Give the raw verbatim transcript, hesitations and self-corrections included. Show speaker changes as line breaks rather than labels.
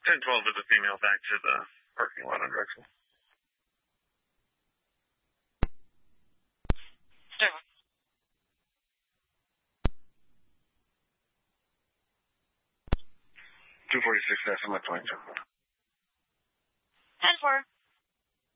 ten twelve with the female back to the parking lot on Drexel. two forty-six, that's my point.
ten four.